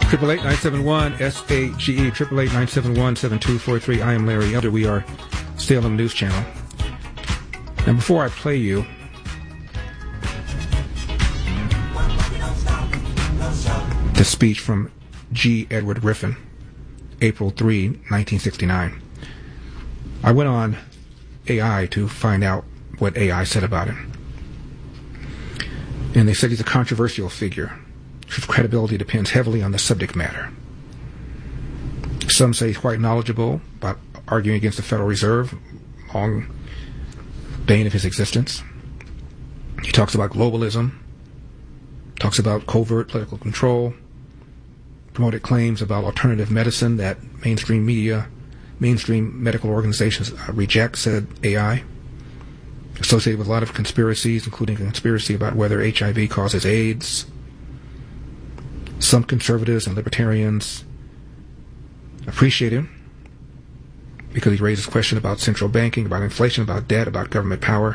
888-971-SAGE, 888-971-7243. I am Larry Elder. We are Salem News Channel. And before I play you the speech from G. Edward Griffin, April 3, 1969, I went on AI to find out what AI said about him. And they said he's a controversial figure whose credibility depends heavily on the subject matter. Some say he's quite knowledgeable about arguing against the Federal Reserve, long bane of his existence. He talks about globalism, talks about covert political control, promoted claims about alternative medicine that mainstream media, mainstream medical organizations reject, said AI. Associated with a lot of conspiracies, including a conspiracy about whether HIV causes AIDS. Some conservatives and libertarians appreciate him because he raises questions about central banking, about inflation, about debt, about government power.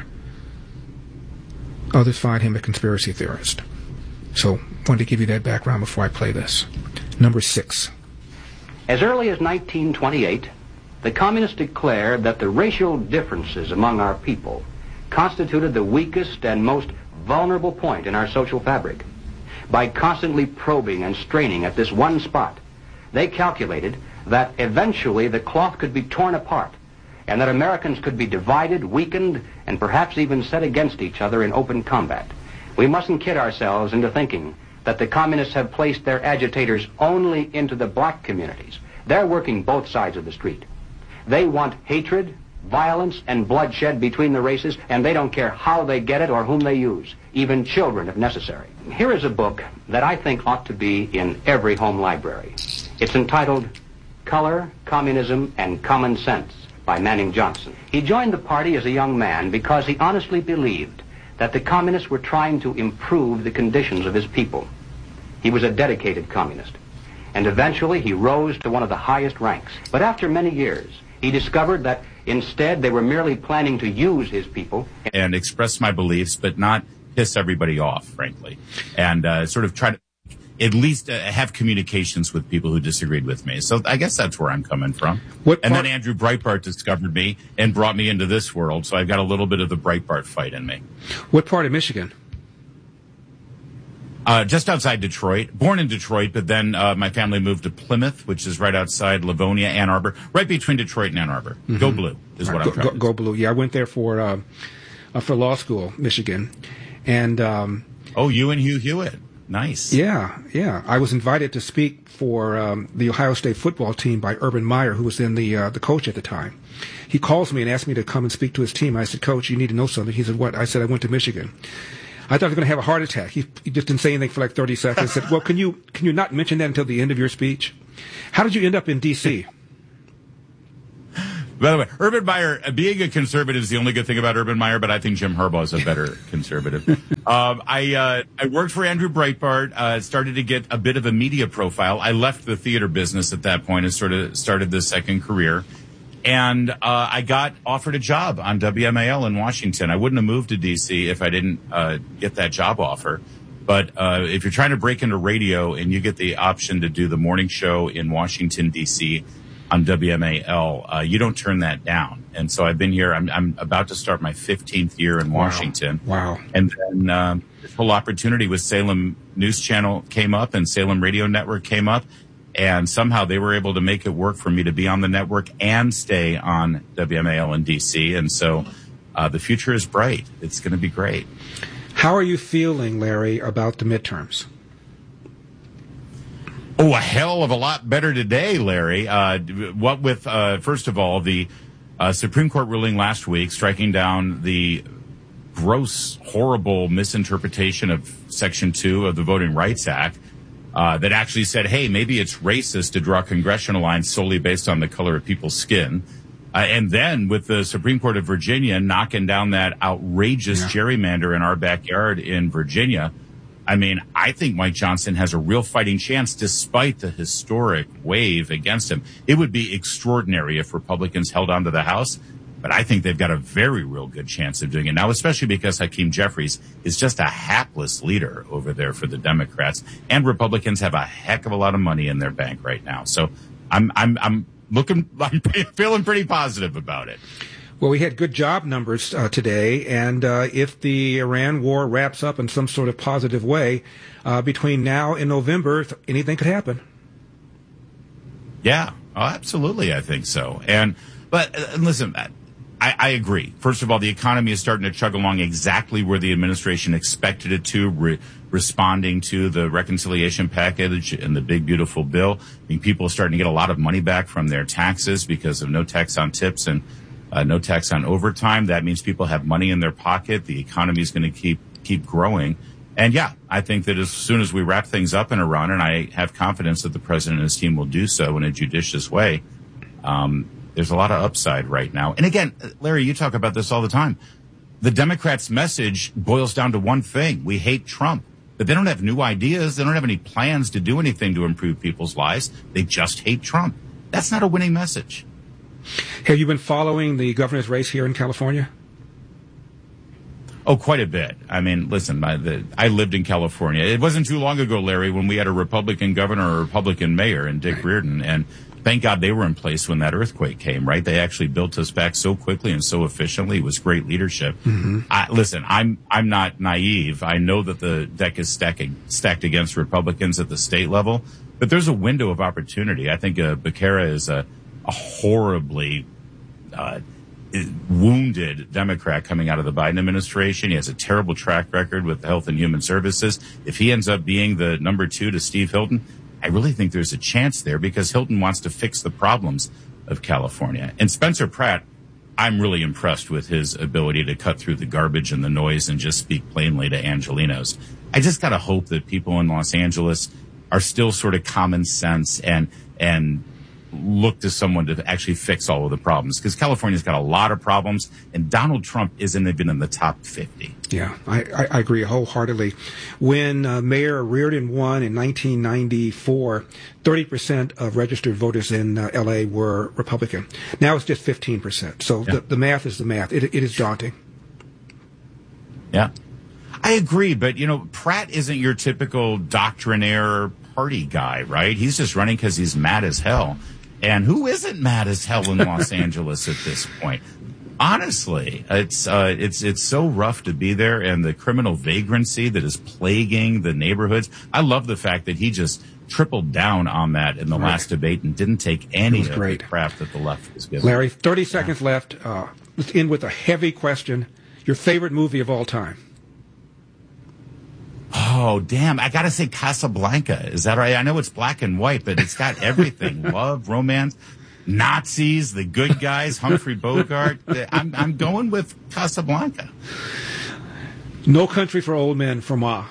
Others find him a conspiracy theorist. So I wanted to give you that background before I play this. Number 6. As early as 1928, the communists declared that the racial differences among our people constituted the weakest and most vulnerable point in our social fabric. By constantly probing and straining at this one spot, they calculated that eventually the cloth could be torn apart and that Americans could be divided, weakened, and perhaps even set against each other in open combat. We mustn't kid ourselves into thinking that the communists have placed their agitators only into the black communities. They're working both sides of the street. They want hatred, violence, and bloodshed between the races, and they don't care how they get it or whom they use, even children if necessary. Here is a book that I think ought to be in every home library. It's entitled Color, Communism, and Common Sense by Manning Johnson. He joined the party as a young man because he honestly believed that the communists were trying to improve the conditions of his people. He was a dedicated communist, and eventually he rose to one of the highest ranks. But after many years, he discovered that instead they were merely planning to use his people and express my beliefs, but not piss everybody off, frankly, and sort of try to at least have communications with people who disagreed with me. So I guess that's where I'm coming from. Then Andrew Breitbart discovered me and brought me into this world, so I've got a little bit of the Breitbart fight in me. What part of Michigan? Just outside Detroit. Born in Detroit, but then my family moved to Plymouth, which is right outside Livonia, Ann Arbor, right between Detroit and Ann Arbor. Mm-hmm. Go Blue is what I'm trying to say. Go Blue. Yeah, I went there for law school, Michigan. And you and Hugh Hewitt. Nice. Yeah. I was invited to speak for the Ohio State football team by Urban Meyer, who was then the coach at the time. He calls me and asked me to come and speak to his team. I said, Coach, you need to know something. He said, what? I said, I went to Michigan. I thought I was going to have a heart attack. He just didn't say anything for like 30 seconds. I said, well, can you not mention that until the end of your speech? How did you end up in D.C.? By the way, Urban Meyer, being a conservative is the only good thing about Urban Meyer, but I think Jim Harbaugh is a better conservative. I worked for Andrew Breitbart, started to get a bit of a media profile. I left the theater business at that point and sort of started this second career. And I got offered a job on WMAL in Washington. I wouldn't have moved to D.C. if I didn't get that job offer. But if you're trying to break into radio and you get the option to do the morning show in Washington, D.C. on WMAL, you don't turn that down. And so I've been here. I'm about to start my 15th year in Washington. Wow. And then this whole opportunity with Salem News Channel came up and Salem Radio Network came up. And somehow they were able to make it work for me to be on the network and stay on WMAL in D.C. And so the future is bright. It's going to be great. How are you feeling, Larry, about the midterms? Oh, a hell of a lot better today, Larry. What with, first of all, the Supreme Court ruling last week striking down the gross, horrible misinterpretation of Section 2 of the Voting Rights Act. That actually said, hey, maybe it's racist to draw congressional lines solely based on the color of people's skin. And then with the Supreme Court of Virginia knocking down that outrageous gerrymander in our backyard in Virginia, I mean, I think Mike Johnson has a real fighting chance despite the historic wave against him. It would be extraordinary if Republicans held on to the House. But I think they've got a very real good chance of doing it now, especially because Hakeem Jeffries is just a hapless leader over there for the Democrats, and Republicans have a heck of a lot of money in their bank right now. So I'm feeling pretty positive about it. Well, we had good job numbers today, and if the Iran war wraps up in some sort of positive way, between now and November, anything could happen. Yeah, absolutely, I think so. But listen, I agree. First of all, the economy is starting to chug along exactly where the administration expected it to, responding to the reconciliation package and the big, beautiful bill. I mean, people are starting to get a lot of money back from their taxes because of no tax on tips and no tax on overtime. That means people have money in their pocket. The economy is going to keep growing. And yeah, I think that as soon as we wrap things up in Iran, and I have confidence that the president and his team will do so in a judicious way, there's a lot of upside right now. And again, Larry, you talk about this all the time. The Democrats' message boils down to one thing. We hate Trump. But they don't have new ideas. They don't have any plans to do anything to improve people's lives. They just hate Trump. That's not a winning message. Have you been following the governor's race here in California? Oh, quite a bit. I mean, listen, I lived in California. It wasn't too long ago, Larry, when we had a Republican governor or a Republican mayor and Dick Reardon, and thank God they were in place when that earthquake came, right? They actually built us back so quickly and so efficiently. It was great leadership. Mm-hmm. Listen, I'm not naive. I know that the deck is stacked against Republicans at the state level, but there's a window of opportunity. I think Becerra is a horribly wounded Democrat coming out of the Biden administration. He has a terrible track record with Health and Human Services. If he ends up being the number 2 to Steve Hilton, I really think there's a chance there because Hilton wants to fix the problems of California. And Spencer Pratt, I'm really impressed with his ability to cut through the garbage and the noise and just speak plainly to Angelenos. I just got to hope that people in Los Angeles are still sort of common sense and look to someone to actually fix all of the problems, because California's got a lot of problems and Donald Trump isn't even in the top 50. Yeah, I agree wholeheartedly. When Mayor Reardon won in 1994, 30% of registered voters in L.A. were Republican. Now it's just 15%. So yeah. The math is the math. It is daunting. Yeah, I agree. But, Pratt isn't your typical doctrinaire party guy, right? He's just running because he's mad as hell. And who isn't mad as hell in Los Angeles at this point? Honestly, it's so rough to be there, and the criminal vagrancy that is plaguing the neighborhoods. I love the fact that he just tripled down on that in the last debate and didn't take any of the crap that the left was giving. Larry, 30 seconds left. Let's end with a heavy question. Your favorite movie of all time? Oh, damn. I got to say Casablanca. Is that right? I know it's black and white, but it's got everything. Love, romance, Nazis, the good guys, Humphrey Bogart. I'm going with Casablanca. No Country for Old Men from Ma.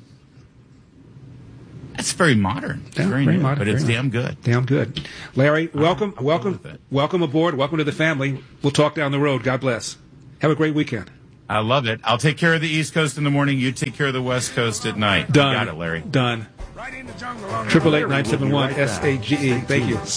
That's very modern. It's very new, modern, but it's damn good. Damn good. Larry, welcome aboard. Welcome to the family. We'll talk down the road. God bless. Have a great weekend. I love it. I'll take care of the East Coast in the morning. You take care of the West Coast at night. Done. You got it, Larry. Done. 888-971-SAGE. Thank you.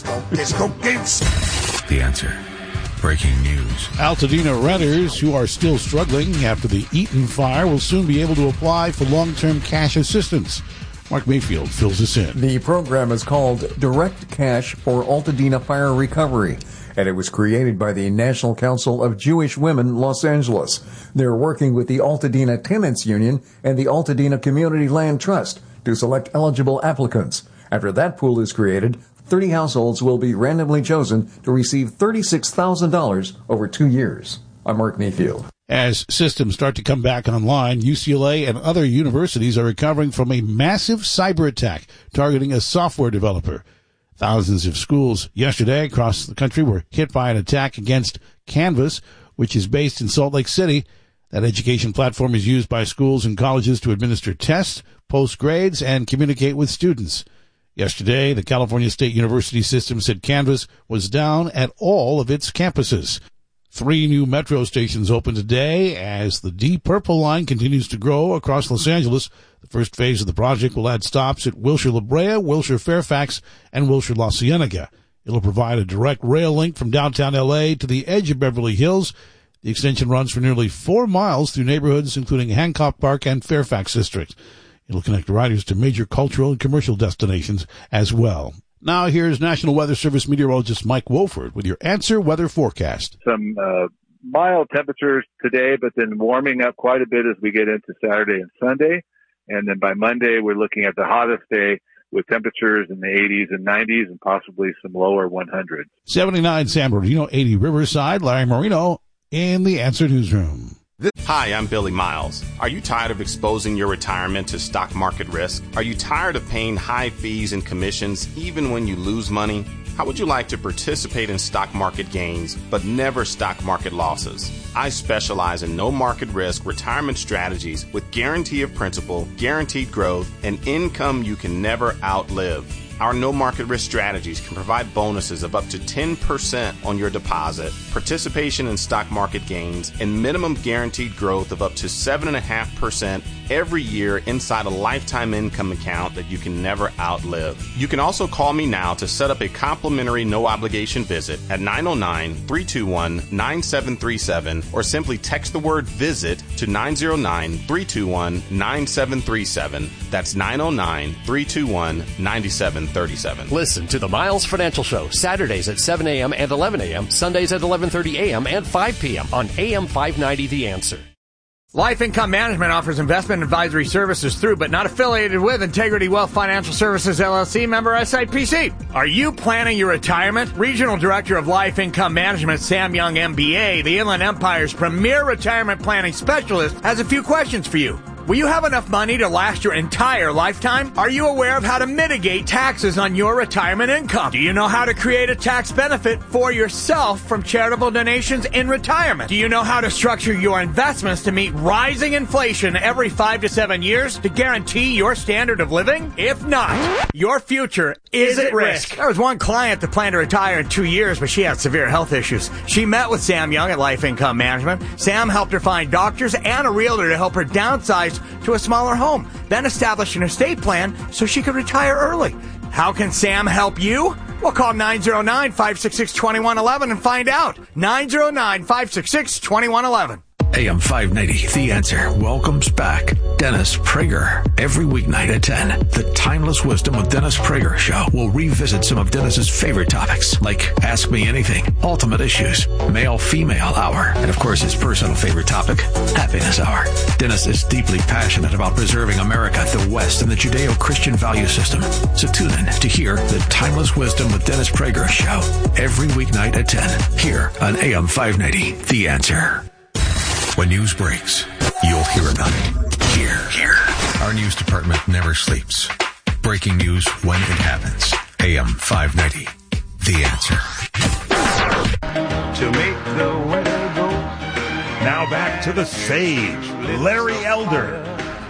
The Answer. Breaking news. Altadena renters who are still struggling after the Eaton fire will soon be able to apply for long-term cash assistance. Mark Mayfield fills us in. The program is called Direct Cash for Altadena Fire Recovery, and it was created by the National Council of Jewish Women, Los Angeles. They're working with the Altadena Tenants Union and the Altadena Community Land Trust to select eligible applicants. After that pool is created, 30 households will be randomly chosen to receive $36,000 over 2 years. I'm Mark Mayfield. As systems start to come back online, UCLA and other universities are recovering from a massive cyber attack targeting a software developer. Thousands of schools yesterday across the country were hit by an attack against Canvas, which is based in Salt Lake City. That education platform is used by schools and colleges to administer tests, post grades, and communicate with students. Yesterday, the California State University system said Canvas was down at all of its campuses. 3 new metro stations open today as the Deep Purple line continues to grow across Los Angeles. The first phase of the project will add stops at Wilshire La Brea, Wilshire Fairfax, and Wilshire La Cienega. It'll provide a direct rail link from downtown L.A. to the edge of Beverly Hills. The extension runs for nearly 4 miles through neighborhoods including Hancock Park and Fairfax districts. It'll connect riders to major cultural and commercial destinations as well. Now here's National Weather Service meteorologist Mike Wolford with your Answer Weather Forecast. Some mild temperatures today, but then warming up quite a bit as we get into Saturday and Sunday. And then by Monday, we're looking at the hottest day with temperatures in the 80s and 90s and possibly some lower 100s. 79 San Bernardino, 80 Riverside. Larry Marino in the Answer Newsroom. Hi, I'm Billy Miles. Are you tired of exposing your retirement to stock market risk? Are you tired of paying high fees and commissions even when you lose money? How would you like to participate in stock market gains but never stock market losses? I specialize in no market risk retirement strategies with guarantee of principal, guaranteed growth, and income you can never outlive. Our no market risk strategies can provide bonuses of up to 10% on your deposit, participation in stock market gains, and minimum guaranteed growth of up to 7.5% every year inside a lifetime income account that you can never outlive. You can also call me now to set up a complimentary no obligation visit at 909-321-9737 or simply text the word visit to 909-321-9737. That's 909-321-9737. Listen to the Miles Financial Show, Saturdays at 7 a.m. and 11 a.m., Sundays at 11:30 a.m. and 5 p.m. on AM 590 The Answer. Life Income Management offers investment advisory services through but not affiliated with Integrity Wealth Financial Services, LLC, member SIPC. Are you planning your retirement? Regional Director of Life Income Management, Sam Young, MBA, the Inland Empire's premier retirement planning specialist, has a few questions for you. Will you have enough money to last your entire lifetime? Are you aware of how to mitigate taxes on your retirement income? Do you know how to create a tax benefit for yourself from charitable donations in retirement? Do you know how to structure your investments to meet rising inflation every 5 to 7 years to guarantee your standard of living? If not, your future is at risk. There was one client that planned to retire in 2 years, but she had severe health issues. She met with Sam Young at Life Income Management. Sam helped her find doctors and a realtor to help her downsize to a smaller home, then establish an estate plan so she could retire early. How can Sam help you? Well, call 909-566-2111 and find out. 909-566-2111. AM 590, The Answer, welcomes back Dennis Prager. Every weeknight at 10, the Timeless Wisdom with Dennis Prager show will revisit some of Dennis's favorite topics, like Ask Me Anything, Ultimate Issues, Male-Female Hour, and of course his personal favorite topic, Happiness Hour. Dennis is deeply passionate about preserving America, the West, and the Judeo-Christian value system. So tune in to hear the Timeless Wisdom with Dennis Prager show every weeknight at 10, here on AM 590, The Answer. When news breaks, you'll hear about it here. Our news department never sleeps. Breaking news when it happens. AM 590, The Answer. To make the weather go. Now back to the sage, Larry Elder.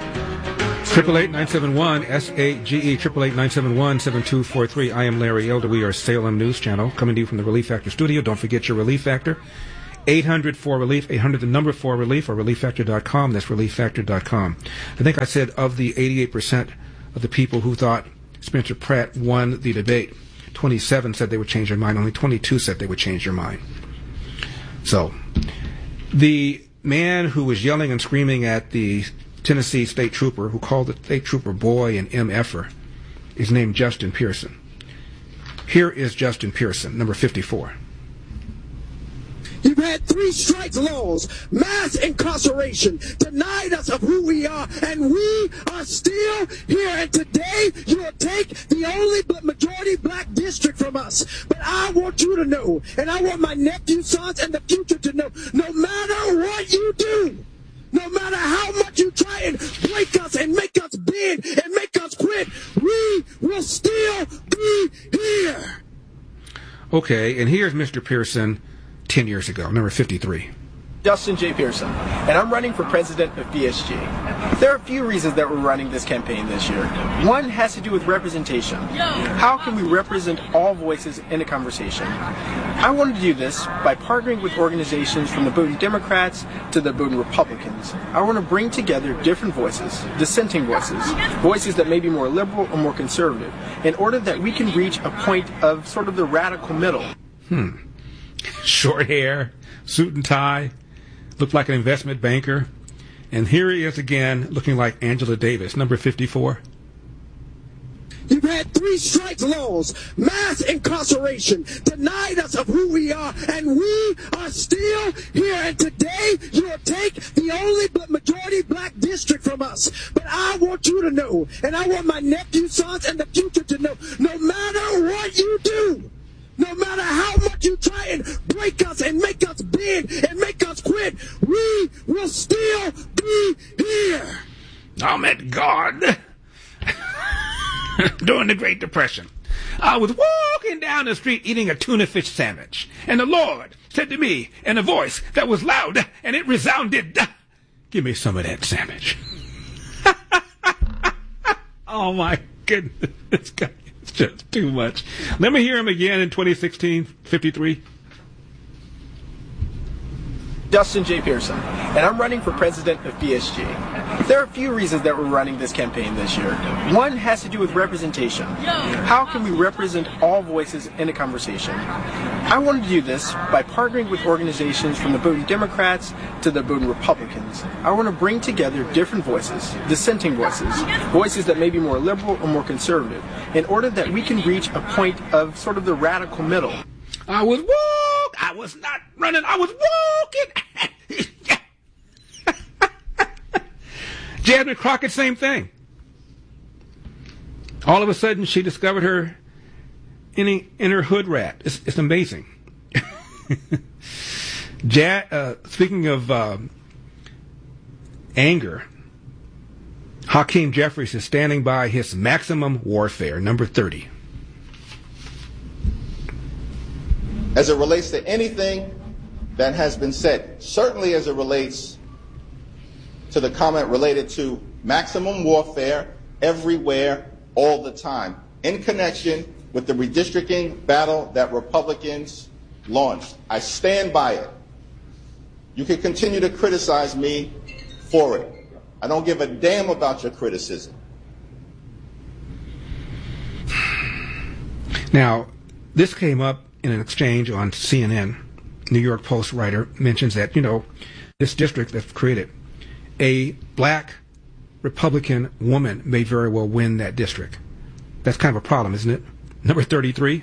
888-971 SAGE 888-971-7243. I am Larry Elder. We are Salem News Channel coming to you from the Relief Factor studio. Don't forget your Relief Factor. 800-4RELIEF, 800 the number 4RELIEF, or ReliefFactor.com. That's ReliefFactor.com. I think I said of the 88% of the people who thought Spencer Pratt won the debate, 27 said they would change their mind. Only 22 said they would change their mind. So, the man who was yelling and screaming at the Tennessee state trooper, who called the state trooper boy and MFer, is named Justin Pearson. Here is Justin Pearson, number 54. You've had 3 strikes laws, mass incarceration, denied us of who we are, and we are still here. And today, you'll take the only majority black district from us. But I want you to know, and I want my nephew, sons, and the future to know, no matter what you do, no matter how much you try and break us and make us bend and make us quit, we will still be here. Okay, and here's Mr. Pearson 10 years ago, number 53. Dustin J. Pearson, and I'm running for president of BSG. There are a few reasons that we're running this campaign this year. One has to do with representation. How can we represent all voices in a conversation? I wanted to do this by partnering with organizations from the Bowdoin Democrats to the Bowdoin Republicans. I want to bring together different voices, dissenting voices, voices that may be more liberal or more conservative, in order that we can reach a point of sort of the radical middle. Short hair, suit and tie, looked like an investment banker. And here he is again, looking like Angela Davis, number 54. You've had 3 strike laws, mass incarceration, denied us of who we are, and we are still here. And today, you'll take the only majority black district from us. But I want you to know, and I want my nephew, sons, and the future to know, no matter what you do, no matter how much you try and break us and make us bend and make us quit, we will still be here. I met God during the Great Depression. I was walking down the street eating a tuna fish sandwich, and the Lord said to me in a voice that was loud and it resounded, "Give me some of that sandwich." Oh my goodness, this guy is just too much. Let me hear him again in 2016, 53. Dustin J. Pearson, and I'm running for president of BSG. There are a few reasons that we're running this campaign this year. One has to do with representation. How can we represent all voices in a conversation? I wanted to do this by partnering with organizations from the Bowdoin Democrats to the Bowdoin Republicans. I want to bring together different voices, dissenting voices, voices that may be more liberal or more conservative, in order that we can reach a point of sort of the radical middle. I was not running, I was walking. Jasmine Crockett, same thing. All of a sudden, she discovered her inner hood rat. It's amazing. Speaking of anger, Hakeem Jeffries is standing by his Maximum Warfare, number 30. As it relates to anything that has been said, certainly as it relates to the comment related to maximum warfare everywhere, all the time, in connection with the redistricting battle that Republicans launched. I stand by it. You can continue to criticize me for it. I don't give a damn about your criticism. Now, this came up in an exchange on CNN. New York Post writer mentions that, this district that's created, a black Republican woman may very well win that district. That's kind of a problem, isn't it? Number 33.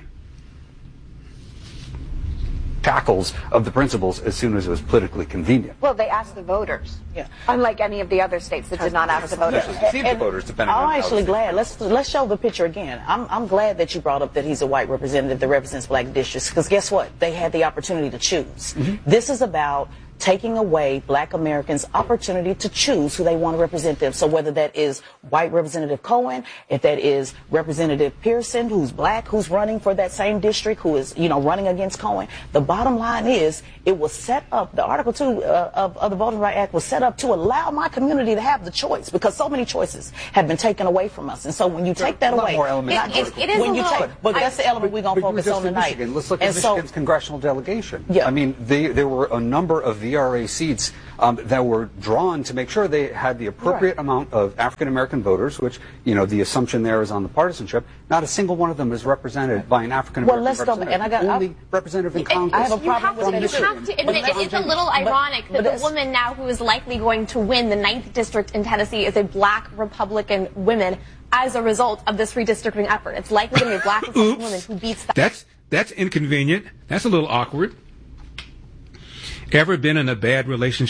Tackles of the principles as soon as it was politically convenient. Well, they asked the voters. Yeah. Unlike any of the other states that did not ask the voters. The voters, depending on I'm actually glad. Let's show the picture again. I'm glad that you brought up that he's a white representative that represents black districts, because guess what? They had the opportunity to choose. Mm-hmm. This is about taking away black Americans' opportunity to choose who they want to represent them. So whether that is white Representative Cohen, if that is Representative Pearson, who's black, who's running for that same district, who is, running against Cohen, the bottom line is it was set up, the Article 2 of the Voting Rights Act was set up to allow my community to have the choice, because so many choices have been taken away from us. And so when you take that away, but that's the element we're going to focus on tonight. Let's look at Michigan's congressional delegation. Yeah. I mean, there were a number of VRA seats that were drawn to make sure they had the appropriate amount of African American voters, which, the assumption there is on the partisanship. Not a single one of them is represented by an African American representative. And I got only representative in Congress. I have a problem with it. You have to admit it's a little ironic that the woman now who is likely going to win the 9th district in Tennessee is a black Republican woman as a result of this redistricting effort. It's likely going to be a black Republican woman who beats that. That's inconvenient. That's a little awkward. Ever been in a bad relationship